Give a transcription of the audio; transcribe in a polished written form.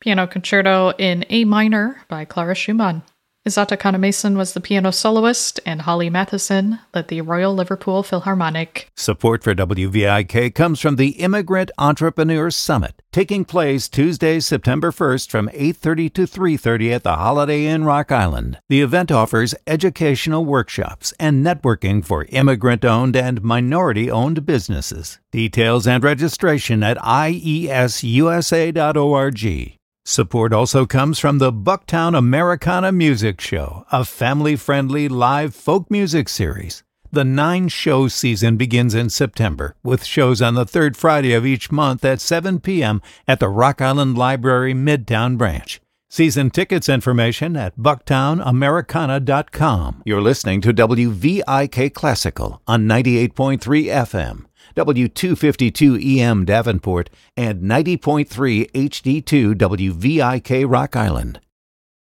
Piano Concerto in A minor by Clara Schumann. Isata Kanemason was the piano soloist, and Holly Matheson led the Royal Liverpool Philharmonic. Support for WVIK comes from the Immigrant Entrepreneurs Summit, taking place Tuesday, September 1st from 8:30 to 3:30 at the Holiday Inn Rock Island. The event offers educational workshops and networking for immigrant-owned and minority-owned businesses. Details and registration at iesusa.org. Support also comes from the Bucktown Americana Music Show, a family-friendly live folk music series. The 9-show season begins in September, with shows on the third Friday of each month at 7 p.m. at the Rock Island Library Midtown Branch. Season tickets information at bucktownamericana.com. You're listening to WVIK Classical on 98.3 FM. W252 EM Davenport, and 90.3 HD2 WVIK Rock Island.